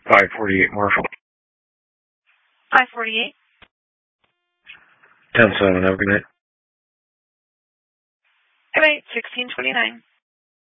548 Marshall. 548. 10-7. Have a good night. Good night. 1629.